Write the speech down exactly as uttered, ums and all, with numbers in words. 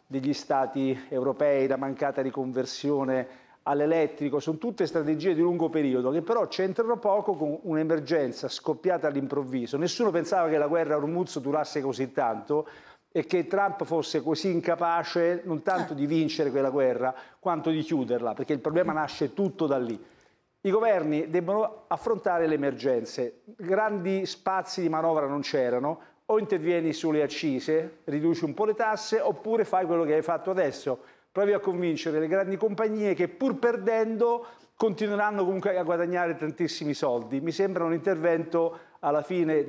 degli stati europei, la mancata riconversione all'elettrico, sono tutte strategie di lungo periodo che però c'entrano poco con un'emergenza scoppiata all'improvviso. Nessuno pensava che la guerra a Hormuz durasse così tanto e che Trump fosse così incapace non tanto di vincere quella guerra quanto di chiuderla, perché il problema nasce tutto da lì. I governi debbono affrontare le emergenze, grandi spazi di manovra non c'erano, o intervieni sulle accise, riduci un po' le tasse, oppure fai quello che hai fatto adesso, provi a convincere le grandi compagnie che pur perdendo continueranno comunque a guadagnare tantissimi soldi. Mi sembra un intervento alla fine